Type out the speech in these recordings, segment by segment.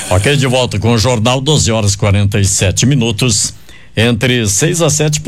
Ok, de volta com o Jornal, 12h47. Entre 6 a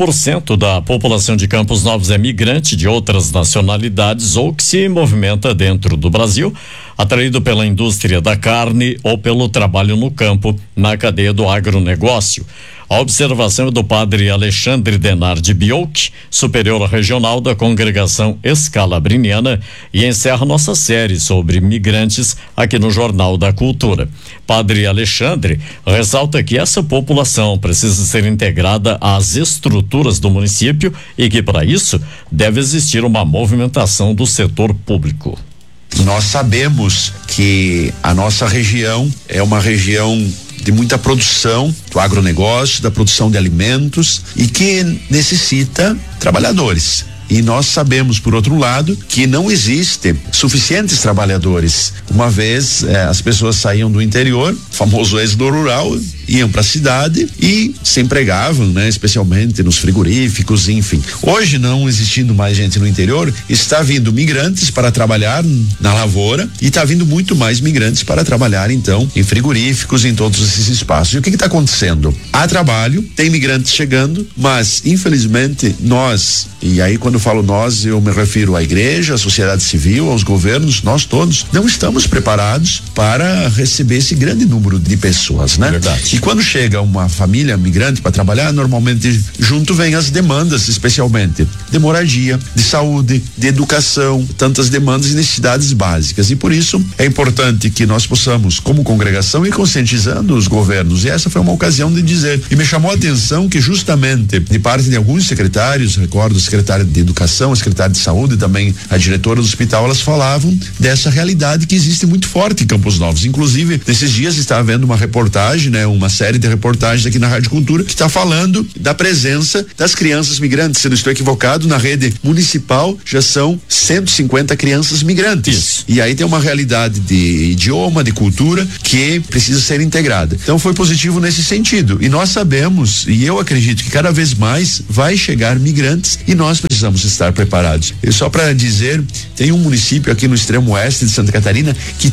7% da população de Campos Novos é migrante de outras nacionalidades ou que se movimenta dentro do Brasil, atraído pela indústria da carne ou pelo trabalho no campo, na cadeia do agronegócio. A observação é do padre Alexandre Denardi Biolk, superior regional da congregação escalabriniana, e encerra nossa série sobre migrantes aqui no Jornal da Cultura. Padre Alexandre ressalta que essa população precisa ser integrada às estruturas do município e que, para isso, deve existir uma movimentação do setor público. Nós sabemos que a nossa região é uma região de muita produção do agronegócio, da produção de alimentos e que necessita trabalhadores. E nós sabemos, por outro lado, que não existe suficientes trabalhadores. Uma vez as pessoas saíam do interior, famoso êxodo rural, iam para a cidade e se empregavam, né? Especialmente nos frigoríficos, enfim. Hoje, não existindo mais gente no interior, está vindo migrantes para trabalhar na lavoura e está vindo muito mais migrantes para trabalhar, então, em frigoríficos, em todos esses espaços. E o que está acontecendo? Há trabalho, tem migrantes chegando, mas, infelizmente, nós, e aí quando eu falo nós, eu me refiro à igreja, à sociedade civil, aos governos, nós todos, não estamos preparados para receber esse grande número de pessoas, né? Verdade. E quando chega uma família migrante para trabalhar, normalmente junto vem as demandas, especialmente de moradia, de saúde, de educação, tantas demandas e necessidades básicas. E por isso é importante que nós possamos, como congregação, ir conscientizando os governos. E essa foi uma ocasião de dizer. E me chamou a atenção que justamente de parte de alguns secretários, recordo o secretário de Educação, a secretária de Saúde e também a diretora do hospital, elas falavam dessa realidade que existe muito forte em Campos Novos. Inclusive, nesses dias estava vendo uma reportagem, né? Uma série de reportagens aqui na Rádio Cultura que está falando da presença das crianças migrantes. Se não estou equivocado, na rede municipal já são 150 crianças migrantes. Isso. E aí tem uma realidade de idioma, de cultura que precisa ser integrada. Então foi positivo nesse sentido. E nós sabemos, e eu acredito que cada vez mais vai chegar migrantes e nós precisamos estar preparados. E só para dizer, tem um município aqui no extremo oeste de Santa Catarina que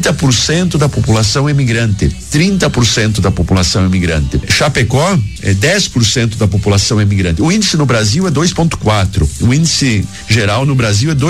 30% da população é migrante. 30% da população é imigrante. Chapecó é 10% da população é imigrante. O índice no Brasil é 2,4%. O índice geral no Brasil é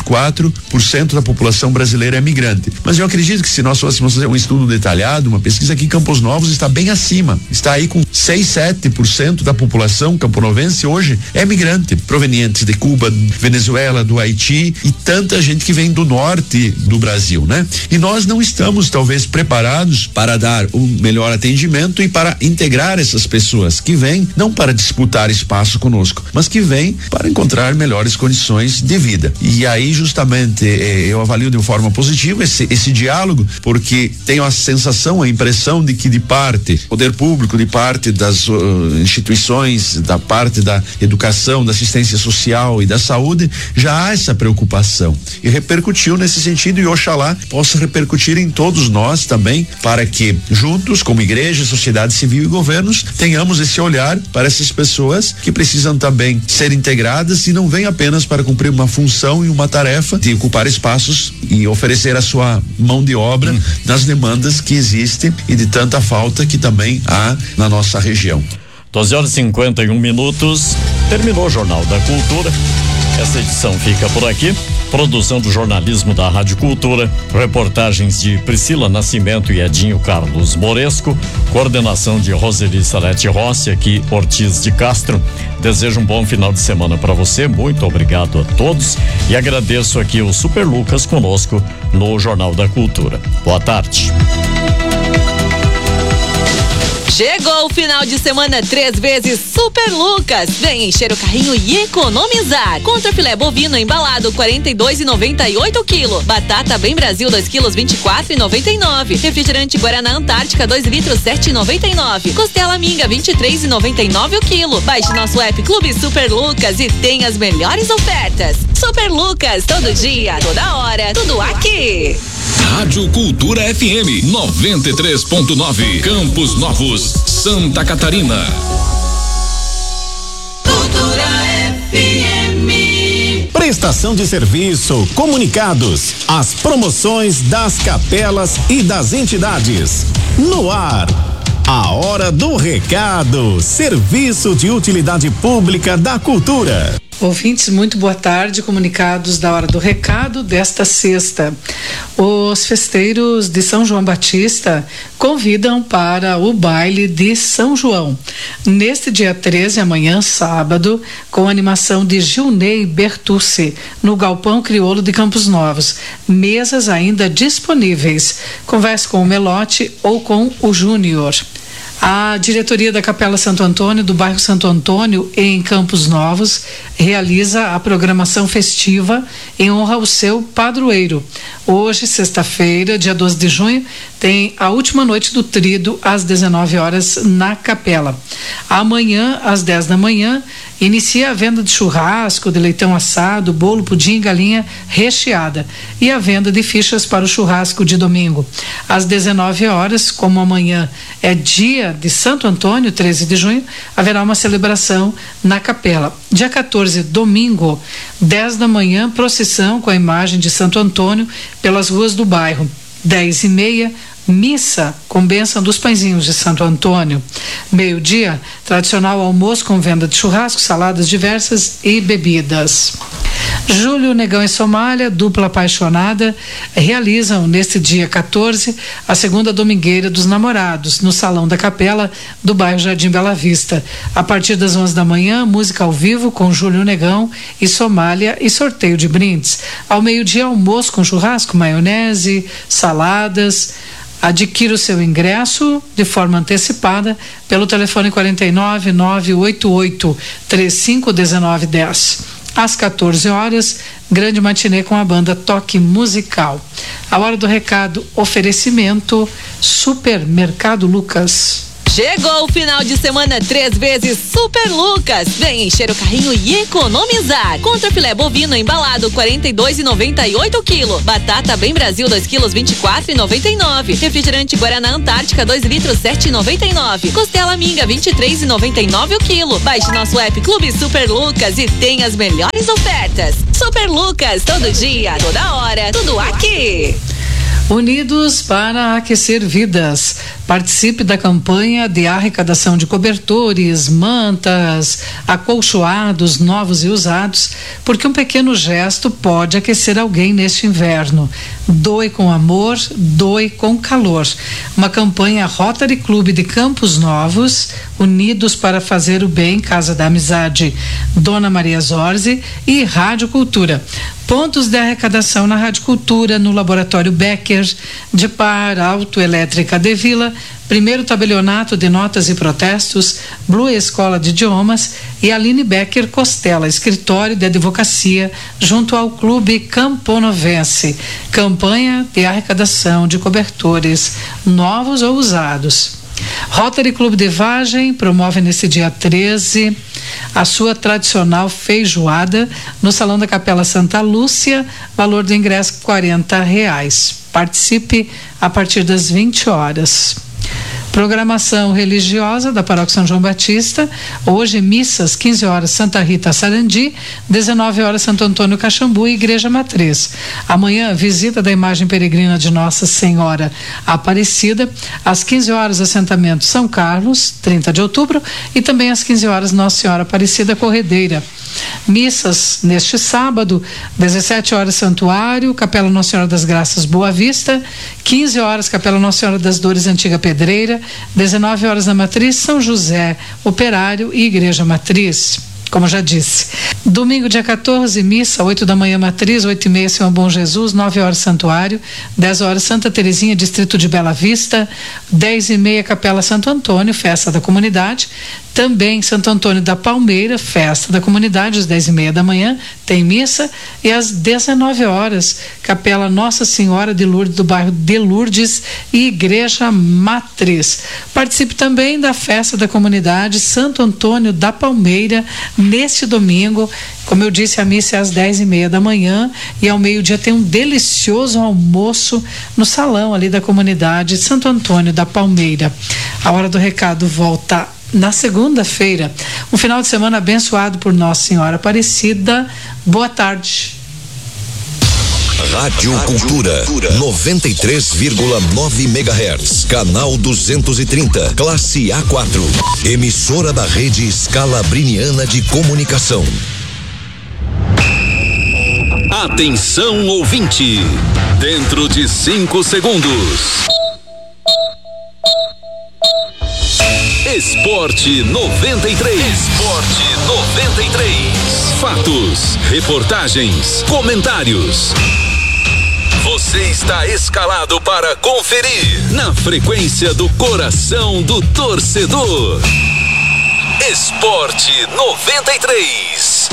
2,4% da população brasileira é migrante. Mas eu acredito que se nós fôssemos fazer um estudo detalhado, uma pesquisa aqui em Campos Novos está bem acima. Está aí com 6-7% da população camponovense hoje é migrante, provenientes de Cuba, Venezuela, do Haiti e tanta gente que vem do norte do Brasil, né? E nós não estamos talvez preparados para dar o melhor atendimento e para integrar essas pessoas que vêm não para disputar espaço conosco, mas que vêm para encontrar melhores condições de vida. E aí justamente eu avalio de forma positiva esse diálogo, porque tenho a sensação, a impressão de que de parte poder público, de parte das instituições, da parte da educação, da assistência social e da saúde, já há essa preocupação e repercutiu nesse sentido e oxalá possa repercutir em todos nós também, para que juntos, como igreja, sociedade civil e governos, tenhamos esse olhar para essas pessoas que precisam também ser integradas e não vêm apenas para cumprir uma função e uma tarefa de ocupar espaços e oferecer a sua mão de obra nas demandas que existem e de tanta falta que também há na nossa região. 12h51. Terminou o Jornal da Cultura. Essa edição fica por aqui. Produção do jornalismo da Rádio Cultura, reportagens de Priscila Nascimento e Edinho Carlos Moresco, coordenação de Roseli Salete Rossi, aqui Ortiz de Castro. Desejo um bom final de semana para você, muito obrigado a todos e agradeço aqui o Super Lucas conosco no Jornal da Cultura. Boa tarde. Chegou o final de semana 3 vezes Super Lucas. Vem encher o carrinho e economizar. Contra filé bovino embalado 42,98 kg. Batata Bem Brasil 2 kg 24,99. Refrigerante Guaraná Antártica 2 litros 7,99. Costela Minga 23,99 o quilo. Baixe nosso app Clube Super Lucas e tenha as melhores ofertas. Super Lucas, todo dia, toda hora, tudo aqui. Rádio Cultura FM 93.9, Campos Novos, Santa Catarina. Cultura FM. Prestação de serviço, comunicados, as promoções das capelas e das entidades. No ar, a hora do recado. Serviço de utilidade pública da cultura. Ouvintes, muito boa tarde. Comunicados da hora do recado desta sexta. Os festeiros de São João Batista convidam para o baile de São João. Neste dia 13, amanhã, sábado, com a animação de Gilney Bertucci, no Galpão Crioulo de Campos Novos. Mesas ainda disponíveis. Converse com o Melote ou com o Júnior. A diretoria da Capela Santo Antônio, do bairro Santo Antônio, em Campos Novos, realiza a programação festiva em honra ao seu padroeiro. Hoje, sexta-feira, dia 12 de junho, tem a última noite do Tríduo, às 19 horas, na capela. Amanhã, às 10 da manhã, inicia a venda de churrasco, de leitão assado, bolo, pudim, galinha recheada e a venda de fichas para o churrasco de domingo. Às 19 horas, como amanhã é dia de Santo Antônio, 13 de junho, haverá uma celebração na capela. Dia 14, domingo, 10 da manhã, procissão com a imagem de Santo Antônio pelas ruas do bairro. 10h30, missa com bênção dos pãezinhos de Santo Antônio. Meio-dia, tradicional almoço com venda de churrasco, saladas diversas e bebidas. Júlio Negão e Somália, dupla apaixonada, realizam neste dia 14 a segunda domingueira dos namorados no Salão da Capela do bairro Jardim Bela Vista. A partir das 11 da manhã, música ao vivo com Júlio Negão e Somália e sorteio de brindes. Ao meio-dia, almoço com churrasco, maionese, saladas. Adquira o seu ingresso de forma antecipada pelo telefone 49 988 35 19 10. Às 14 horas, grande matinê com a banda Toque Musical. A hora do recado, oferecimento Supermercado Lucas. Chegou o final de semana 3 vezes Super Lucas. Vem encher o carrinho e economizar. Contra filé bovino embalado 42,98 kg. Batata Bem Brasil 2 kg 24,99. Refrigerante Guaraná Antártica 2 litros 7,99. Costela Minga 23,99 o quilo. Baixe nosso app Clube Super Lucas e tenha as melhores ofertas. Super Lucas, todo dia, toda hora, tudo aqui. Unidos para aquecer vidas. Participe da campanha de arrecadação de cobertores, mantas, acolchoados novos e usados, porque um pequeno gesto pode aquecer alguém neste inverno. Doe com amor, doe com calor. Uma campanha Rotary Clube de Campos Novos, Unidos para fazer o bem, Casa da Amizade, Dona Maria Zorzi e Rádio Cultura. Pontos de arrecadação na Rádio Cultura, no Laboratório Becker, de Par, Autoelétrica de Vila, Primeiro Tabelionato de Notas e Protestos, Blue Escola de Idiomas e Aline Becker Costela, Escritório de Advocacia, junto ao Clube Camponovense. Campanha de arrecadação de cobertores, novos ou usados. Rotary Clube de Vargem promove nesse dia 13 a sua tradicional feijoada no Salão da Capela Santa Lúcia, valor do ingresso R$40. Participe a partir das 20 horas. Programação religiosa da Paróquia São João Batista. Hoje, missas, 15 horas, Santa Rita Sarandi, 19 horas, Santo Antônio Caxambu e Igreja Matriz. Amanhã, visita da imagem peregrina de Nossa Senhora Aparecida. Às 15 horas, assentamento São Carlos, 30 de outubro. E também às 15 horas, Nossa Senhora Aparecida Corredeira. Missas neste sábado, 17 horas Santuário, Capela Nossa Senhora das Graças Boa Vista, 15 horas Capela Nossa Senhora das Dores Antiga Pedreira, 19 horas na Matriz São José Operário e Igreja Matriz. Como já disse. Domingo, dia 14, missa, 8 da manhã Matriz, 8h30 Senhor Bom Jesus, 9 horas Santuário, 10 horas Santa Terezinha, Distrito de Bela Vista, 10h30 Capela Santo Antônio, festa da comunidade. Também Santo Antônio da Palmeira, festa da comunidade, às 10h30 da manhã, tem missa. E às 19 horas, Capela Nossa Senhora de Lourdes, do bairro de Lourdes e Igreja Matriz. Participe também da festa da comunidade Santo Antônio da Palmeira, neste domingo. Como eu disse, a missa é às 10h30 da manhã e ao meio-dia tem um delicioso almoço no salão ali da comunidade Santo Antônio da Palmeira. A hora do recado volta na segunda-feira. Um final de semana abençoado por Nossa Senhora Aparecida. Boa tarde. Rádio Cultura 93,9 MHz, canal 230, classe A4, emissora da rede Scalabriniana de Comunicação. Atenção, ouvinte, dentro de 5 segundos. Esporte 93. Esporte 93. Fatos, reportagens, comentários. Você está escalado para conferir na frequência do coração do torcedor. Esporte 93.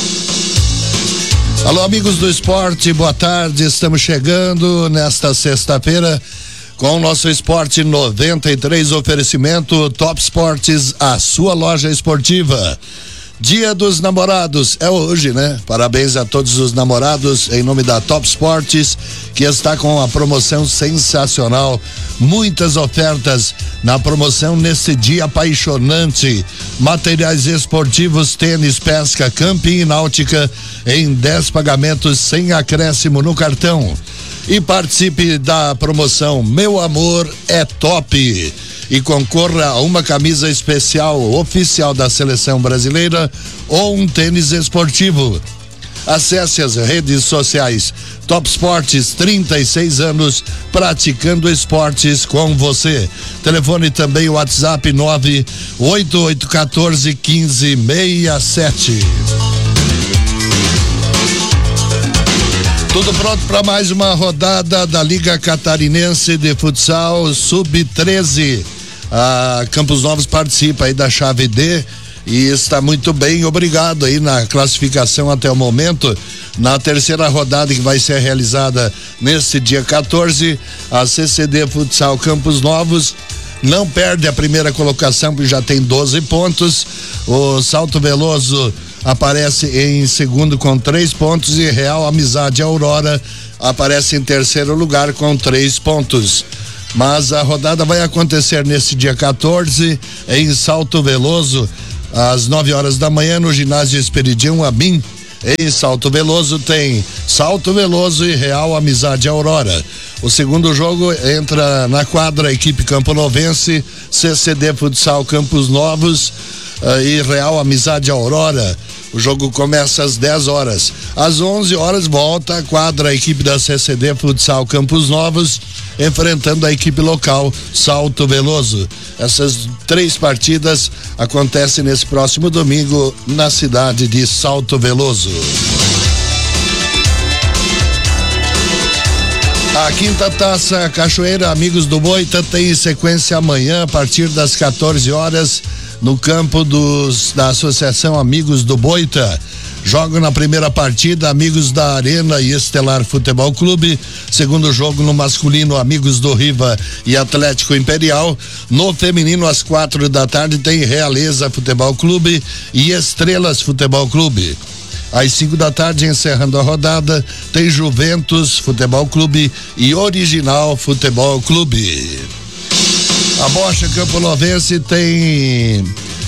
Alô, amigos do esporte, boa tarde. Estamos chegando nesta sexta-feira com o nosso Esporte 93, oferecimento Top Esportes, a sua loja esportiva. Dia dos Namorados é hoje, né? Parabéns a todos os namorados em nome da Top Esportes, que está com a promoção sensacional. Muitas ofertas na promoção nesse dia apaixonante. Materiais esportivos, tênis, pesca, camping e náutica em 10 pagamentos sem acréscimo no cartão. E participe da promoção Meu Amor é Top e concorra a uma camisa especial oficial da seleção brasileira ou um tênis esportivo. Acesse as redes sociais Top Esportes, 36 anos praticando esportes com você. Telefone também o WhatsApp 988141567. Tudo pronto para mais uma rodada da Liga Catarinense de Futsal Sub-13. A Campos Novos participa aí da chave D e está muito bem, obrigado aí na classificação até o momento. Na terceira rodada que vai ser realizada neste dia 14, a CCD Futsal Campos Novos não perde a primeira colocação, porque já tem 12 pontos. O Salto Veloso aparece em segundo com 3 pontos e Real Amizade Aurora aparece em terceiro lugar com 3 pontos. Mas a rodada vai acontecer nesse dia 14 em Salto Veloso, às 9 horas da manhã, no ginásio Esperidião Abim. Em Salto Veloso tem Salto Veloso e Real Amizade Aurora. O segundo jogo entra na quadra a equipe camponovense, CCD Futsal Campos Novos e Real Amizade Aurora. O jogo começa às 10 horas. Às 11 horas volta a quadra a equipe da CCD Futsal Campos Novos, enfrentando a equipe local Salto Veloso. Essas 3 partidas acontecem nesse próximo domingo na cidade de Salto Veloso. A quinta taça Cachoeira Amigos do Boita tem sequência amanhã a partir das 14 horas no campo da Associação Amigos do Boita. Jogam na primeira partida Amigos da Arena e Estelar Futebol Clube. Segundo jogo no masculino, Amigos do Riva e Atlético Imperial. No feminino, às 4 da tarde, tem Realeza Futebol Clube e Estrelas Futebol Clube. Às 5 da tarde, encerrando a rodada, tem Juventus Futebol Clube e Original Futebol Clube. A Bocha Camponovense tem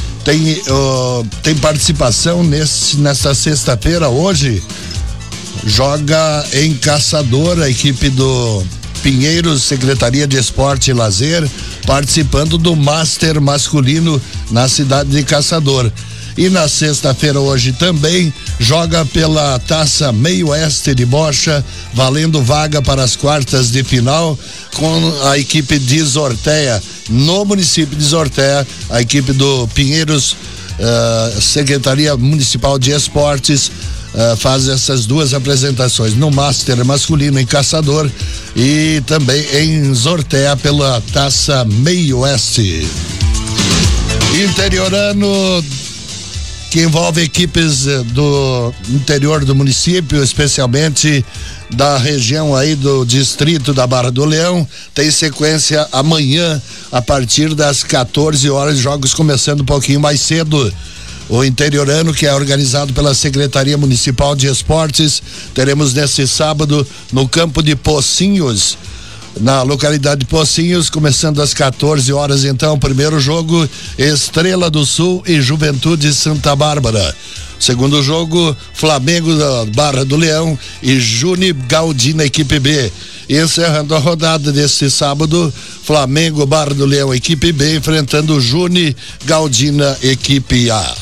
participação nesta sexta-feira. Hoje joga em Caçador a equipe do Pinheiros, Secretaria de Esporte e Lazer, participando do Master masculino na cidade de Caçador. E na sexta-feira hoje também joga pela Taça Meio Oeste de Bocha, valendo vaga para as quartas de final com a equipe de Zorteia. No município de Zorteia, a equipe do Pinheiros, Secretaria Municipal de Esportes, faz essas 2 apresentações no Master masculino em Caçador e também em Zorteia pela Taça Meio Oeste. Interiorano, que envolve equipes do interior do município, especialmente da região aí do distrito da Barra do Leão, tem sequência amanhã a partir das 14 horas, jogos começando um pouquinho mais cedo. O Interiorano, que é organizado pela Secretaria Municipal de Esportes, teremos nesse sábado no campo de Pocinhos, na localidade de Pocinhos, começando às 14 horas. Então, o primeiro jogo, Estrela do Sul e Juventude Santa Bárbara. Segundo jogo, Flamengo da Barra do Leão e Juni Galdina, equipe B. E encerrando a rodada deste sábado, Flamengo, Barra do Leão, equipe B, enfrentando Juni Galdina, equipe A.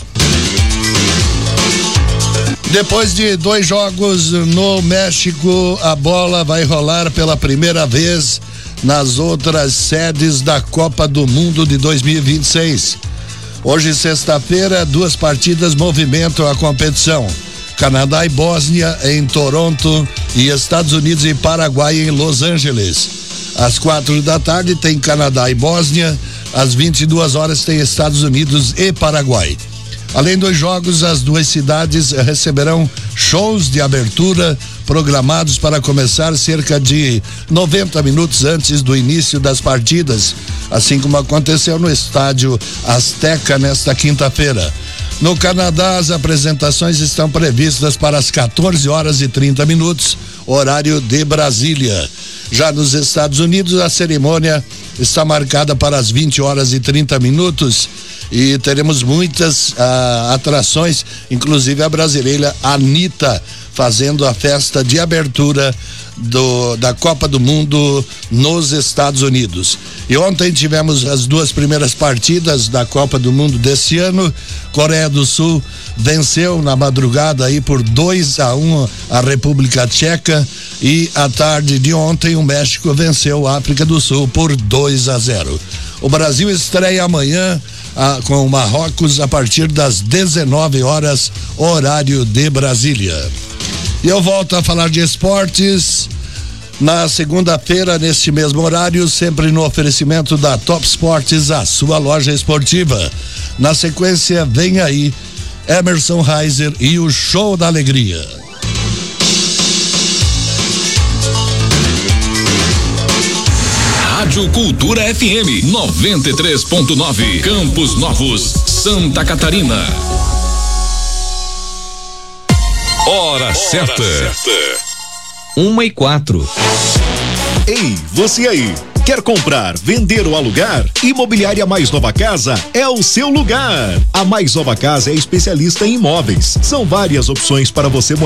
Depois de 2 jogos no México, a bola vai rolar pela primeira vez nas outras sedes da Copa do Mundo de 2026. Hoje, sexta-feira, 2 partidas movimentam a competição. Canadá e Bósnia em Toronto e Estados Unidos e Paraguai em Los Angeles. Às 4 da tarde tem Canadá e Bósnia, às 22 horas tem Estados Unidos e Paraguai. Além dos jogos, as 2 cidades receberão shows de abertura programados para começar cerca de 90 minutos antes do início das partidas, assim como aconteceu no estádio Azteca nesta quinta-feira. No Canadá, as apresentações estão previstas para as 14 horas e 30 minutos, horário de Brasília. Já nos Estados Unidos, a cerimônia está marcada para as 20 horas e 30 minutos e teremos muitas atrações, inclusive a brasileira Anitta fazendo a festa de abertura da Copa do Mundo nos Estados Unidos. E ontem tivemos as 2 primeiras partidas da Copa do Mundo desse ano. Coreia do Sul venceu na madrugada aí por 2-1 a República Tcheca, e à tarde de ontem o México venceu a África do Sul por 2-0. O Brasil estreia amanhã com o Marrocos a partir das 19 horas, horário de Brasília. E eu volto a falar de esportes na segunda-feira, neste mesmo horário, sempre no oferecimento da Top Sports, a sua loja esportiva. Na sequência, vem aí Emerson Reiser e o Show da Alegria. Rádio Cultura FM 93.9, Campos Novos, Santa Catarina. Hora certa. 1:04. Ei, você aí, quer comprar, vender ou alugar? Imobiliária Mais Nova Casa é o seu lugar. A Mais Nova Casa é especialista em imóveis. São várias opções para você